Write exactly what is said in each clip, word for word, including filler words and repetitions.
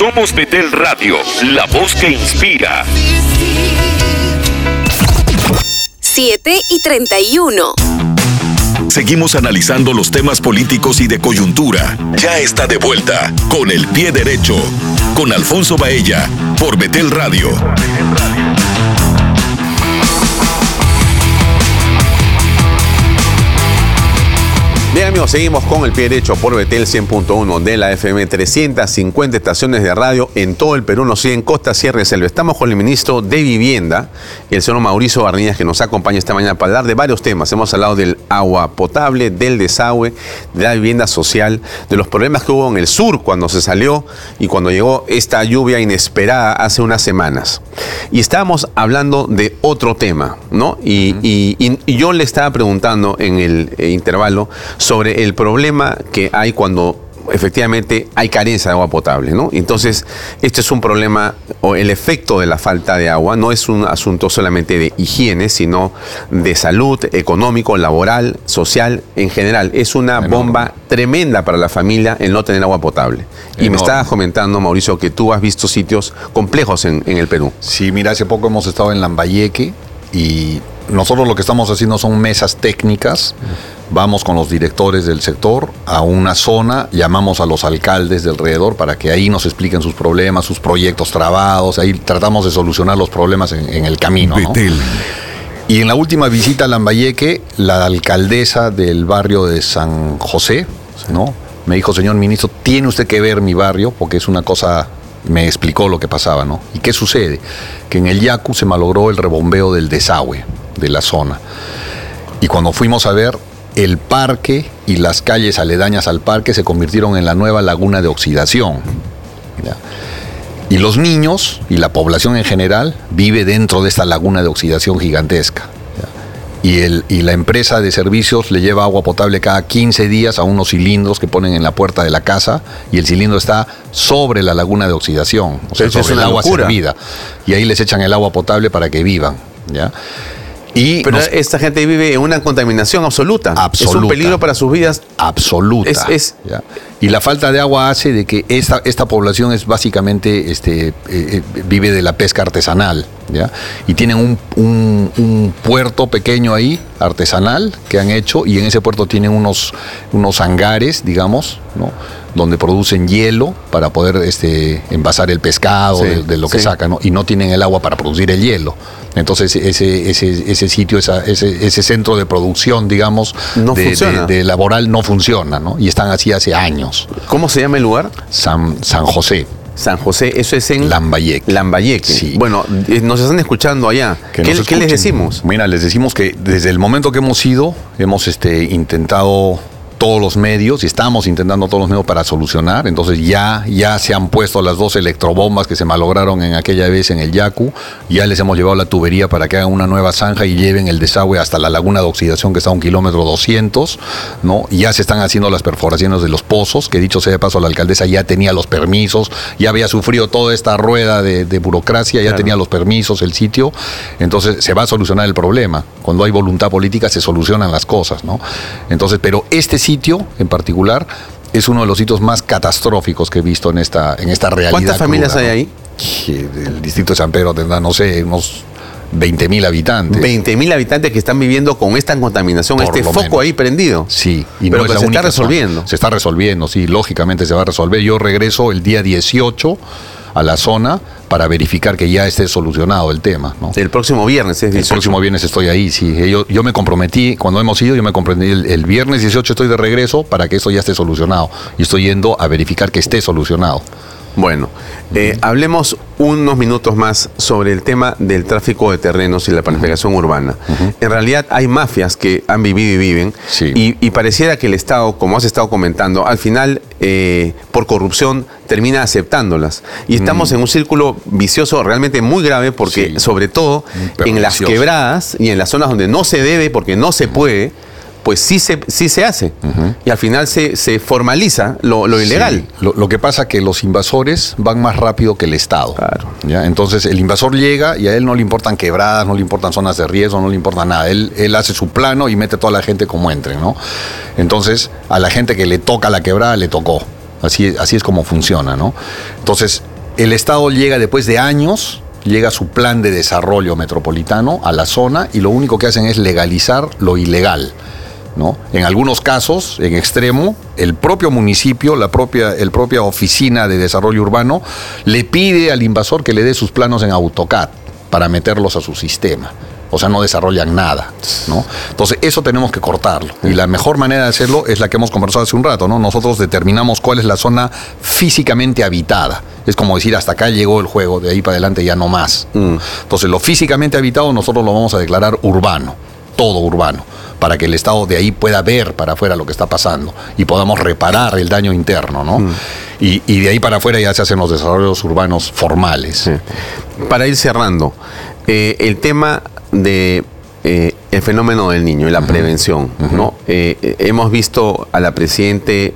Somos Betel Radio, la voz que inspira. siete y treinta y uno. Seguimos analizando los temas políticos y de coyuntura. Ya está de vuelta Con el Pie Derecho, con Alfonso Baella, por Betel Radio. Bien, amigos, seguimos con El Pie Derecho por Betel cien punto uno de la F M. trescientas cincuenta estaciones de radio en todo el Perú. Nos siguen costa, sierra y selva. Estamos con el ministro de Vivienda, el señor Mauricio Barniñas, que nos acompaña esta mañana para hablar de varios temas. Hemos hablado del agua potable, del desagüe, de la vivienda social, de los problemas que hubo en el sur cuando se salió y cuando llegó esta lluvia inesperada hace unas semanas. Y estábamos hablando de otro tema, ¿no? Y, uh-huh. y, y, y yo le estaba preguntando en el eh, intervalo sobre el problema que hay cuando efectivamente hay carencia de agua potable, ¿no? Entonces, este es un problema, o el efecto de la falta de agua no es un asunto solamente de higiene, sino de salud, económico, laboral, social, en general. Es una Enorme. bomba tremenda para la familia el no tener agua potable. Enorme. Y me estabas comentando, Mauricio, que tú has visto sitios complejos en, en el Perú. Sí, mira, hace poco hemos estado en Lambayeque y nosotros lo que estamos haciendo son mesas técnicas. Vamos con los directores del sector a una zona, llamamos a los alcaldes de alrededor para que ahí nos expliquen sus problemas, sus proyectos trabados, ahí tratamos de solucionar los problemas en, en el camino, ¿no? Y en la última visita a Lambayeque, la alcaldesa del barrio de San José, ¿no?, me dijo: señor ministro, tiene usted que ver mi barrio porque es una cosa... Me explicó lo que pasaba, ¿no? ¿Y qué sucede? Que en el Yacu se malogró el rebombeo del desagüe de la zona. Y cuando fuimos a ver, el parque y las calles aledañas al parque se convirtieron en la nueva laguna de oxidación. ¿Ya? Y los niños y la población en general vive dentro de esta laguna de oxidación gigantesca. Y, el, y la empresa de servicios le lleva agua potable cada quince días a unos cilindros que ponen en la puerta de la casa, y el cilindro está sobre la laguna de oxidación, o sea, sobre el agua servida. Y ahí les echan el agua potable para que vivan, ¿ya? Y Pero nos... esta gente vive en una contaminación absoluta. absoluta. Es un peligro para sus vidas. Absoluta. Es, es... ¿Ya? Y la falta de agua hace de que esta, esta población es básicamente, este, eh, vive de la pesca artesanal, ¿ya? Y tienen un, un, un puerto pequeño ahí, artesanal, que han hecho, y en ese puerto tienen unos, unos hangares, digamos, ¿no?, donde producen hielo para poder este, envasar el pescado, sí, de, de lo que sí. sacan, ¿no? Y no tienen el agua para producir el hielo. Entonces ese, ese, ese sitio, esa, ese, ese centro de producción, digamos, no de, funciona. De, de laboral no funciona, ¿no? Y están así hace años. ¿Cómo se llama el lugar? San, San José. San José, eso es en Lambayeque. Lambayeque. Sí. Bueno, nos están escuchando allá. ¿Qué, ¿Qué les decimos? Mira, les decimos que desde el momento que hemos ido, hemos este, intentado todos los medios, y estamos intentando todos los medios para solucionar. Entonces ya, ya se han puesto las dos electrobombas que se malograron en aquella vez en el Yacu, ya les hemos llevado la tubería para que hagan una nueva zanja y lleven el desagüe hasta la laguna de oxidación, que está a un kilómetro doscientos, ¿no? Ya se están haciendo las perforaciones de los pozos, que dicho sea de paso, la alcaldesa ya tenía los permisos, ya había sufrido toda esta rueda de, de burocracia, ya claro. tenía los permisos, el sitio. Entonces se va a solucionar el problema. Cuando hay voluntad política se solucionan las cosas, ¿no? Entonces, pero este sitio sitio en particular es uno de los sitios más catastróficos que he visto en esta, en esta realidad. ¿Cuántas familias cruda, hay ¿no? ahí? El distrito de San Pedro tendrá, no sé, unos veinte mil habitantes. veinte mil habitantes que están viviendo con esta contaminación, Por este foco menos. ahí prendido. Sí. Y pero no que es la se única está resolviendo. Zona. Se está resolviendo, sí, lógicamente se va a resolver. Yo regreso el día dieciocho a la zona para verificar que ya esté solucionado el tema, ¿no? El próximo viernes es dieciocho. El próximo viernes estoy ahí, sí. Yo, yo me comprometí, cuando hemos ido, yo me comprometí el, el viernes dieciocho estoy de regreso para que eso ya esté solucionado. Y estoy yendo a verificar que esté solucionado. Bueno, eh, hablemos unos minutos más sobre el tema del tráfico de terrenos y la planificación urbana. Uh-huh. En realidad hay mafias que han vivido y viven, sí. y, y pareciera que el Estado, como has estado comentando, al final, eh, por corrupción, termina aceptándolas. Y estamos mm. en un círculo vicioso realmente muy grave, porque sí. sobre todo en las vicioso. quebradas y en las zonas donde no se debe, porque no se puede, pues sí se, sí se hace. Uh-huh. Y al final se, se formaliza lo, lo ilegal. Sí. Lo, lo que pasa es que los invasores van más rápido que el Estado. Claro. ¿Ya? Entonces el invasor llega y a él no le importan quebradas, no le importan zonas de riesgo, no le importa nada. Él, él hace su plano y mete a toda la gente como entre, ¿no? Entonces a la gente que le toca la quebrada le tocó. Así, así es como funciona, ¿no? Entonces, el Estado llega después de años, llega su plan de desarrollo metropolitano a la zona y lo único que hacen es legalizar lo ilegal, ¿no? En algunos casos, en extremo, el propio municipio, la propia, el propia oficina de desarrollo urbano, le pide al invasor que le dé sus planos en AutoCAD para meterlos a su sistema. O sea, no desarrollan nada, ¿no? Entonces, eso tenemos que cortarlo. Y la mejor manera de hacerlo es la que hemos conversado hace un rato, ¿no? Nosotros determinamos cuál es la zona físicamente habitada. Es como decir, hasta acá llegó el juego, de ahí para adelante ya no más. Mm. Entonces, lo físicamente habitado nosotros lo vamos a declarar urbano, todo urbano, para que el Estado de ahí pueda ver para afuera lo que está pasando y podamos reparar el daño interno, ¿no? Mm. Y, y de ahí para afuera ya se hacen los desarrollos urbanos formales. Sí. Para ir cerrando, eh, el tema de eh, el fenómeno del niño y la uh-huh. prevención, uh-huh. ¿no? Eh, hemos visto a la Presidente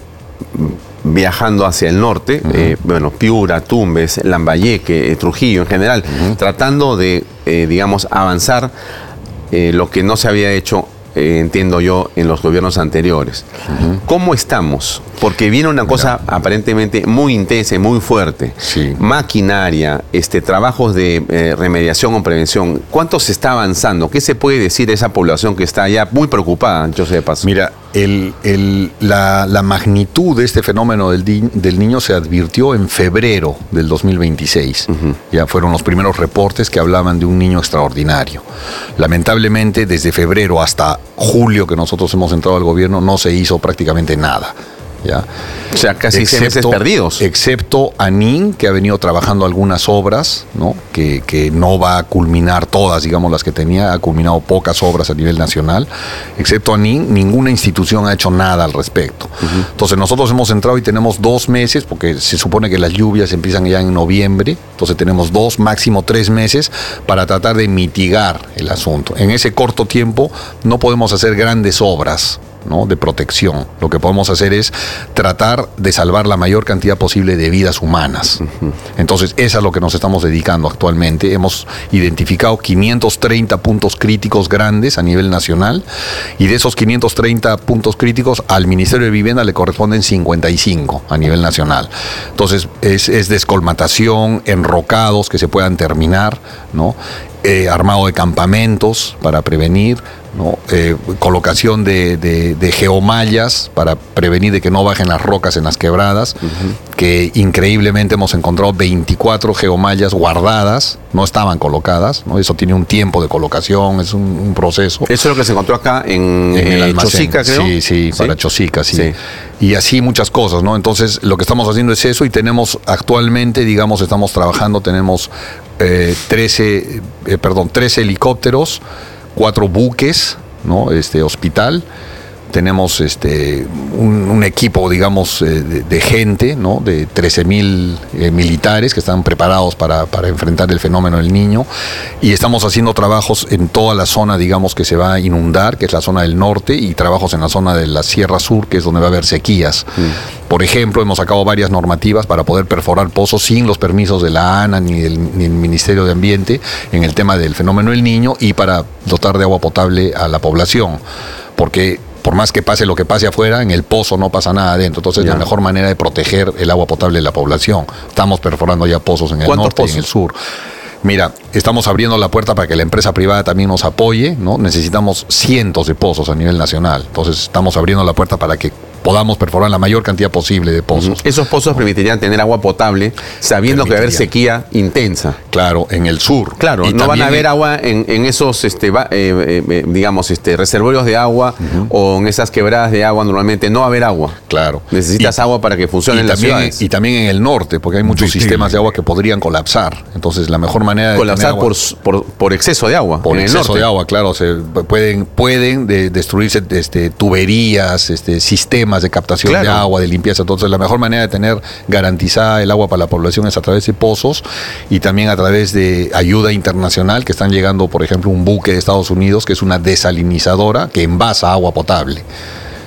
viajando hacia el norte, uh-huh. eh, bueno, Piura, Tumbes, Lambayeque, eh, Trujillo en general, uh-huh. tratando de, eh, digamos, avanzar eh, lo que no se había hecho, eh, entiendo yo, en los gobiernos anteriores. Uh-huh. ¿Cómo estamos? Porque viene una cosa Mira. aparentemente muy intensa y muy fuerte. Sí. Maquinaria, este, trabajos de eh, remediación o prevención. ¿Cuánto se está avanzando? ¿Qué se puede decir de esa población que está ya muy preocupada, yo sé de paso? Mira, el, el, la, la magnitud de este fenómeno del, di, del niño se advirtió en febrero del dos mil veintiséis. Uh-huh. Ya fueron los primeros reportes que hablaban de un niño extraordinario. Lamentablemente, desde febrero hasta julio que nosotros hemos entrado al gobierno, no se hizo prácticamente nada. ¿Ya? O sea, casi excepto, seis meses perdidos. Excepto ANIN, que ha venido trabajando algunas obras, ¿no? Que, que no va a culminar todas, digamos, las que tenía, ha culminado pocas obras a nivel nacional. Excepto ANIN, ninguna institución ha hecho nada al respecto. Uh-huh. Entonces nosotros hemos entrado y tenemos dos meses, porque se supone que las lluvias empiezan ya en noviembre, entonces tenemos dos, máximo tres meses para tratar de mitigar el asunto. En ese corto tiempo no podemos hacer grandes obras, ¿no? De protección. Lo que podemos hacer es tratar de salvar la mayor cantidad posible de vidas humanas. Uh-huh. Entonces, eso es a lo que nos estamos dedicando actualmente. Hemos identificado quinientos treinta puntos críticos grandes a nivel nacional y de esos quinientos treinta puntos críticos al Ministerio de Vivienda le corresponden cincuenta y cinco a nivel nacional. Entonces, es, es descolmatación, enrocados que se puedan terminar, ¿no? Eh, armado de campamentos para prevenir, ¿no? Eh, colocación de, de, de geomallas para prevenir de que no bajen las rocas en las quebradas, uh-huh. que increíblemente hemos encontrado veinticuatro geomallas guardadas, no estaban colocadas, ¿no? Eso tiene un tiempo de colocación, es un, un proceso. Eso es lo que se encontró acá en, en el almacén. Chosica, creo. Sí, sí, ¿Sí? para Chosica, sí. sí. Y así muchas cosas, ¿no? Entonces, lo que estamos haciendo es eso y tenemos actualmente, digamos, estamos trabajando, tenemos eh, trece, eh, perdón, trece helicópteros, cuatro buques, ¿no? Este hospital. Tenemos este, un, un equipo, digamos, eh, de, de gente, ¿no? De trece mil eh, militares que están preparados para, para enfrentar el fenómeno del niño. Y estamos haciendo trabajos en toda la zona, digamos, que se va a inundar, que es la zona del norte, y trabajos en la zona de la Sierra Sur, que es donde va a haber sequías. Mm. Por ejemplo, hemos sacado varias normativas para poder perforar pozos sin los permisos de la ANA ni del, ni el Ministerio de Ambiente en el tema del fenómeno del niño y para dotar de agua potable a la población. Porque por más que pase lo que pase afuera, en el pozo no pasa nada adentro. Entonces, ya. la mejor manera de proteger el agua potable de la población. Estamos perforando ya pozos en el norte pozos? y en el sur. Mira, estamos abriendo la puerta para que la empresa privada también nos apoye, ¿no? Necesitamos cientos de pozos a nivel nacional. Entonces, estamos abriendo la puerta para que podamos perforar la mayor cantidad posible de pozos. Esos pozos permitirían tener agua potable sabiendo que va a haber sequía intensa. Claro, en el sur. Claro, y no van a haber agua en, en esos, este, va, eh, eh, digamos, este, reservorios de agua uh-huh. o en esas quebradas de agua. Normalmente no va a haber agua. Claro. Necesitas y, agua para que funcionen las también, ciudades. Y también en el norte, porque hay muchos sí, sistemas sí. de agua que podrían colapsar. Entonces, la mejor manera de colapsar agua, por, por, por exceso de agua. Por en exceso el norte. de agua, claro. Se pueden pueden de, destruirse este, tuberías, este, sistemas de captación claro. de agua, de limpieza. Entonces, la mejor manera de tener garantizada el agua para la población es a través de pozos y también a través de ayuda internacional que están llegando, por ejemplo, un buque de Estados Unidos que es una desalinizadora que envasa agua potable.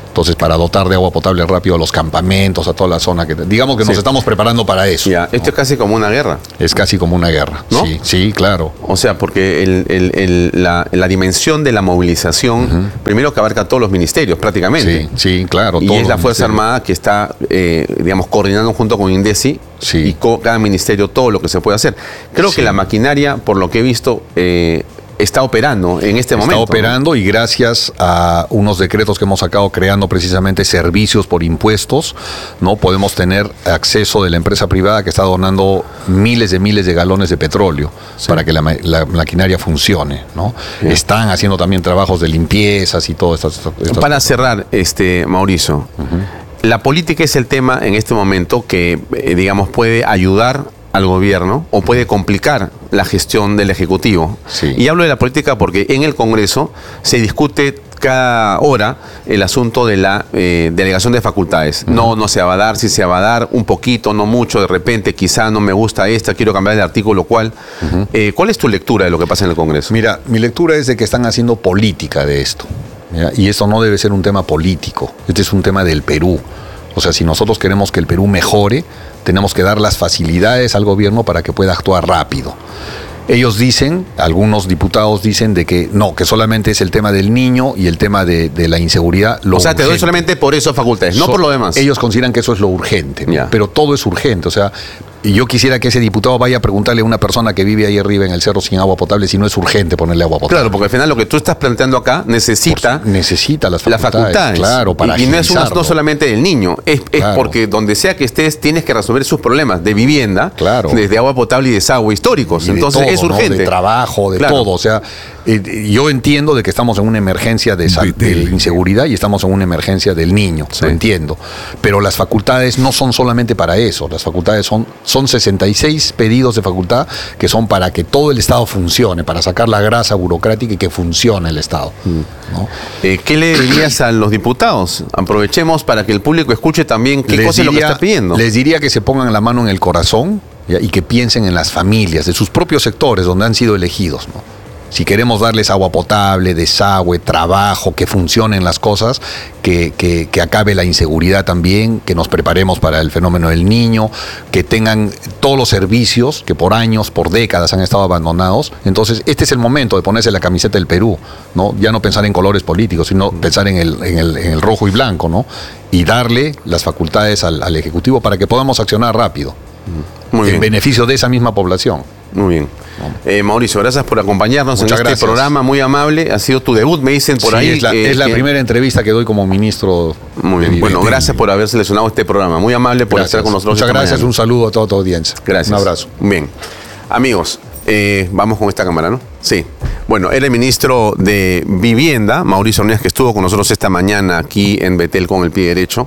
Entonces, para dotar de agua potable rápido a los campamentos, a toda la zona, que digamos que nos Sí. estamos preparando para eso. Ya, ¿no? esto es casi como una guerra, Es casi como una guerra. ¿no? Sí, sí, claro. o sea, porque el- el- el- la, la dimensión de la movilización, uh-huh. primero que abarca a todos los ministerios prácticamente. Sí, sí, claro. Y todos es la los Fuerza ministerios. Armada que está, eh, digamos, coordinando junto con INDECI Sí. y con cada ministerio todo lo que se puede hacer. Creo Sí. que la maquinaria, por lo que he visto, eh, está operando en este Está momento. operando, ¿no? Y gracias a unos decretos que hemos sacado creando precisamente servicios por impuestos, ¿no? Podemos tener acceso de la empresa privada que está donando miles de miles de galones de petróleo sí. para que la, la maquinaria funcione, ¿no? Sí. Están haciendo también trabajos de limpiezas y todo esto. Para cerrar, este, Mauricio, uh-huh. la política es el tema en este momento que, eh, digamos, puede ayudar al gobierno o puede complicar la gestión del Ejecutivo. Sí. Y hablo de la política porque en el Congreso se discute cada hora el asunto de la eh, delegación de facultades. Uh-huh. No, no se va a dar, si se va a dar, un poquito, no mucho, de repente quizá no me gusta esta, quiero cambiar el artículo cual. Uh-huh. Eh, ¿Cuál es tu lectura de lo que pasa en el Congreso? Mira, mi lectura es de que están haciendo política de esto. ¿Ya? Y esto no debe ser un tema político, este es un tema del Perú. O sea, si nosotros queremos que el Perú mejore, tenemos que dar las facilidades al gobierno para que pueda actuar rápido. Ellos dicen, algunos diputados dicen de que no, que solamente es el tema del niño y el tema de, de la inseguridad. Lo o sea, urgente. te doy solamente por eso facultades, no so, por lo demás. Ellos consideran que eso es lo urgente, ¿no? Pero todo es urgente, o sea, y yo quisiera que ese diputado vaya a preguntarle a una persona que vive ahí arriba en el cerro sin agua potable si no es urgente ponerle agua potable. Claro, porque al final lo que tú estás planteando acá necesita... Por, necesita las facultades, las facultades. Claro, para Y, y no es una, no solamente del niño, es, es claro. porque donde sea que estés tienes que resolver sus problemas de vivienda, claro. desde agua potable y desagüe históricos. Y Entonces todo, es urgente. ¿no? De trabajo, de claro. todo. O sea, eh, yo entiendo de que estamos en una emergencia de, sal, de inseguridad y estamos en una emergencia del niño, sí. lo entiendo. Pero las facultades no son solamente para eso. Las facultades son, son sesenta y seis pedidos de facultad que son para que todo el Estado funcione, para sacar la grasa burocrática y que funcione el Estado. Mm. ¿no? Eh, ¿Qué le dirías a los diputados? Aprovechemos para que el público escuche también qué les cosa diría, es lo que está pidiendo. Les diría que se pongan la mano en el corazón, ¿ya? Y que piensen en las familias de sus propios sectores donde han sido elegidos, ¿no? Si queremos darles agua potable, desagüe, trabajo, que funcionen las cosas, que, que, que acabe la inseguridad también, que nos preparemos para el fenómeno del niño, que tengan todos los servicios que por años, por décadas han estado abandonados. Entonces, este es el momento de ponerse la camiseta del Perú, ¿no? Ya no pensar en colores políticos, sino pensar en el, en el, en el rojo y blanco, ¿no? Y darle las facultades al, al Ejecutivo para que podamos accionar rápido. Muy en bien. Beneficio de esa misma población. Muy bien. Eh, Mauricio, gracias por acompañarnos Muchas en este gracias. programa, muy amable. Ha sido tu debut, me dicen por sí, ahí. Es la, eh, es la que... primera entrevista que doy como ministro. Muy bien. Bueno, gracias por haber seleccionado este programa. Muy amable por gracias. estar con nosotros. Muchas gracias, mañana. Un saludo a toda tu audiencia. Gracias. Un abrazo. Bien. Amigos, eh, vamos con esta cámara, ¿no? Sí. Bueno, era el ministro de Vivienda, Mauricio Ornelas, que estuvo con nosotros esta mañana aquí en Betel con el pie derecho.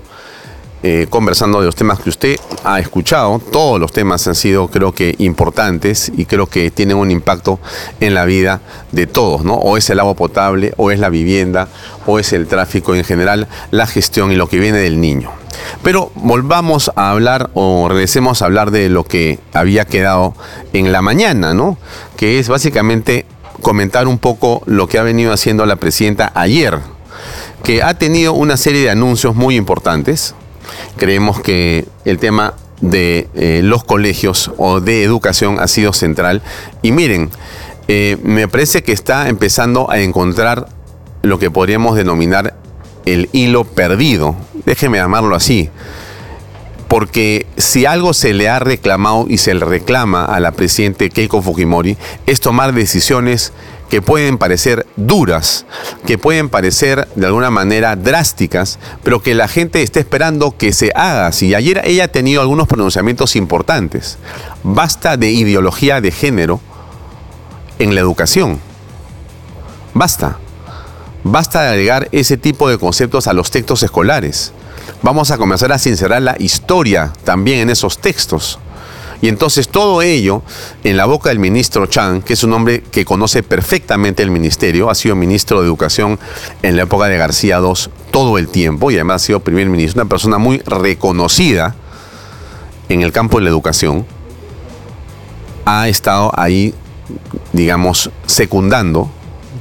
Eh, conversando de los temas que usted ha escuchado. Todos los temas han sido, creo que, importantes y creo que tienen un impacto en la vida de todos, ¿no? O es el agua potable, o es la vivienda, o es el tráfico en general, la gestión y lo que viene del niño. Pero volvamos a hablar o regresemos a hablar de lo que había quedado en la mañana, ¿no? Que es básicamente comentar un poco lo que ha venido haciendo la presidenta ayer, que ha tenido una serie de anuncios muy importantes. Creemos que el tema de eh, los colegios o de educación ha sido central. Y miren, eh, me parece que está empezando a encontrar lo que podríamos denominar el hilo perdido. Déjeme llamarlo así. Porque si algo se le ha reclamado y se le reclama a la presidenta Keiko Fujimori es tomar decisiones que pueden parecer duras, que pueden parecer de alguna manera drásticas, pero que la gente está esperando que se haga así. Ayer ella ha tenido algunos pronunciamientos importantes. Basta de ideología de género en la educación. Basta. Basta de agregar ese tipo de conceptos a los textos escolares. Vamos a comenzar a sincerar la historia también en esos textos. Y entonces todo ello en la boca del ministro Chang, que es un hombre que conoce perfectamente el ministerio, ha sido ministro de Educación en la época de García segundo todo el tiempo y además ha sido primer ministro, una persona muy reconocida en el campo de la educación, ha estado ahí, digamos, secundando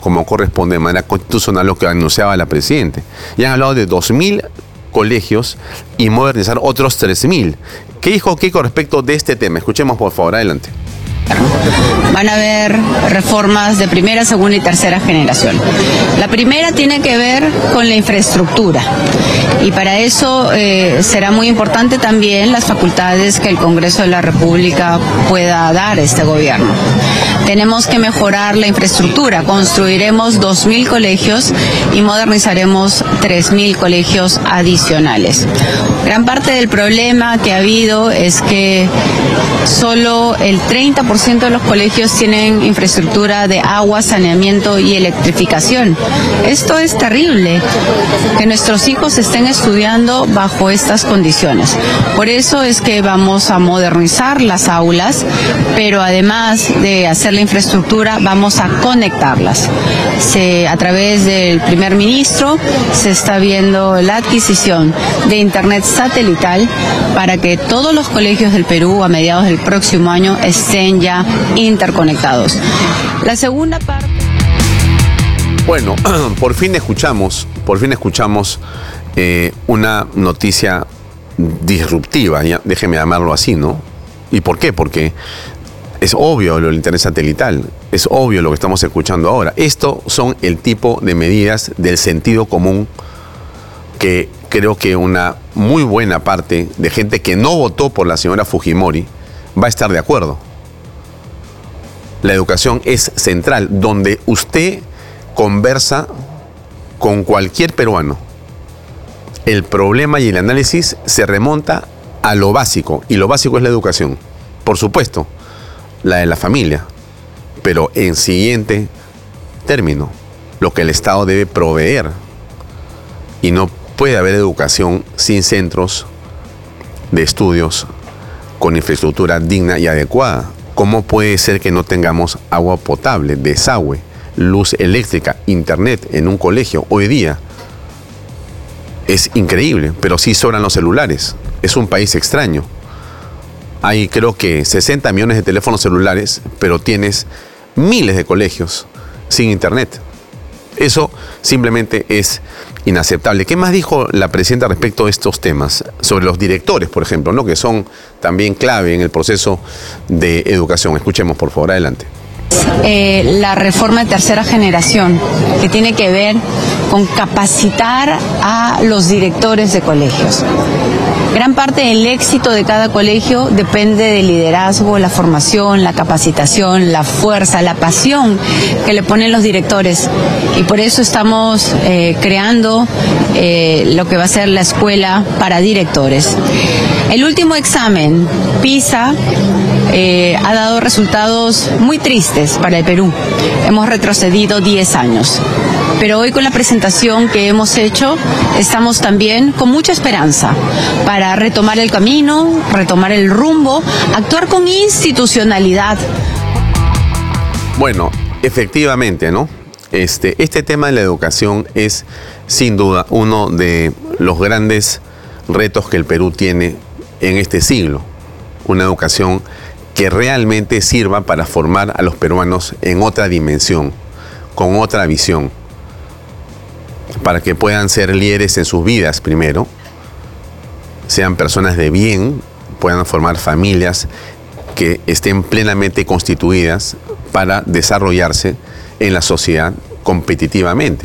como corresponde de manera constitucional lo que anunciaba la Presidenta. Y han hablado de dos mil colegios y modernizar otros tres mil. ¿Qué dijo Keiko respecto de este tema? Escuchemos, por favor, adelante. Van a haber reformas de primera, segunda y tercera generación. La primera tiene que ver con la infraestructura y para eso eh, será muy importante también las facultades que el Congreso de la República pueda dar a este gobierno. Tenemos que mejorar la infraestructura, construiremos dos mil colegios y modernizaremos tres mil colegios adicionales. Gran parte del problema que ha habido es que solo el treinta por ciento de los colegios tienen infraestructura de agua, saneamiento y electrificación. Esto es terrible, que nuestros hijos estén estudiando bajo estas condiciones. Por eso es que vamos a modernizar las aulas, pero además de hacer la infraestructura, vamos a conectarlas. Se, a través del primer ministro se está viendo la adquisición de internet satelital para que todos los colegios del Perú a mediados del próximo año estén ya interconectados. La segunda parte... Bueno, por fin escuchamos, por fin escuchamos eh, una noticia disruptiva, ya, déjeme llamarlo así, ¿no? ¿Y por qué? Porque es obvio lo del internet satelital, es obvio lo que estamos escuchando ahora. Esto son el tipo de medidas del sentido común que creo que una muy buena parte de gente que no votó por la señora Fujimori va a estar de acuerdo. La educación es central, donde usted conversa con cualquier peruano. El problema y el análisis se remonta a lo básico, y lo básico es la educación. Por supuesto, la de la familia, pero en siguiente término, lo que el Estado debe proveer. Y no puede haber educación sin centros de estudios con infraestructura digna y adecuada. ¿Cómo puede ser que no tengamos agua potable, desagüe, luz eléctrica, internet en un colegio hoy día? Es increíble, pero sí sobran los celulares. Es un país extraño. Hay creo que sesenta millones de teléfonos celulares, pero tienes miles de colegios sin internet. Eso simplemente es inaceptable. ¿Qué más dijo la presidenta respecto a estos temas? Sobre los directores, por ejemplo, ¿no? Que son también clave en el proceso de educación. Escuchemos, por favor, adelante. Eh, la reforma de tercera generación, que tiene que ver con capacitar a los directores de colegios. Gran parte del éxito de cada colegio depende del liderazgo, la formación, la capacitación, la fuerza, la pasión que le ponen los directores. Y por eso estamos eh, creando eh, lo que va a ser la escuela para directores. El último examen, PISA, eh, ha dado resultados muy tristes para el Perú. Hemos retrocedido diez años. Pero hoy con la presentación que hemos hecho, estamos también con mucha esperanza para retomar el camino, retomar el rumbo, actuar con institucionalidad. Bueno, efectivamente, ¿no? Este, este tema de la educación es sin duda uno de los grandes retos que el Perú tiene en este siglo. Una educación que realmente sirva para formar a los peruanos en otra dimensión, con otra visión, para que puedan ser líderes en sus vidas primero, sean personas de bien, puedan formar familias que estén plenamente constituidas para desarrollarse en la sociedad competitivamente.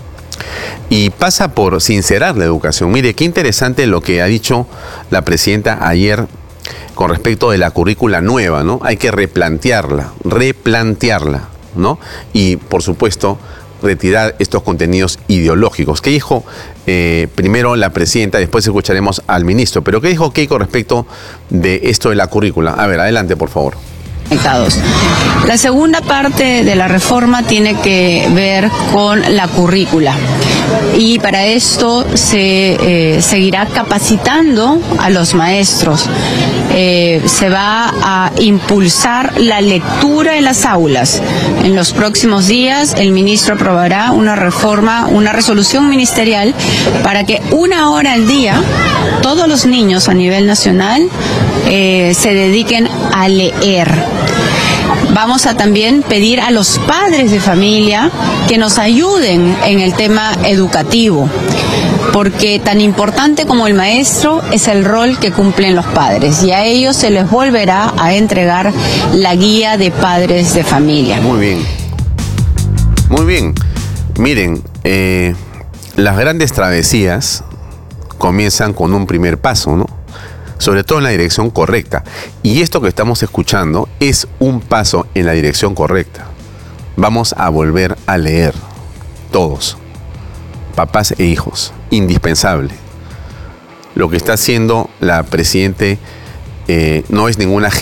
Y pasa por sincerar la educación. Mire, qué interesante lo que ha dicho la presidenta ayer con respecto de la currícula nueva, ¿no? Hay que replantearla, replantearla, ¿no? Y, por supuesto, retirar estos contenidos ideológicos. ¿Qué dijo eh, primero la presidenta? Después escucharemos al ministro. Pero ¿qué dijo Keiko respecto de esto de la currícula? A ver, adelante, por favor. La segunda parte de la reforma tiene que ver con la currícula y para esto se eh, seguirá capacitando a los maestros. Eh, se va a impulsar la lectura en las aulas. En los próximos días el ministro aprobará una reforma, una resolución ministerial para que una hora al día todos los niños a nivel nacional eh, se dediquen a leer. vamos a también pedir a los padres de familia que nos ayuden en el tema educativo, porque tan importante como el maestro es el rol que cumplen los padres, y a ellos se les volverá a entregar la guía de padres de familia. Muy bien. Muy bien. Miren, eh, las grandes travesías comienzan con un primer paso, ¿no? Sobre todo en la dirección correcta. Y esto que estamos escuchando es un paso en la dirección correcta. Vamos a volver a leer, todos, papás e hijos, indispensable. Lo que está haciendo la Presidente eh, no es ninguna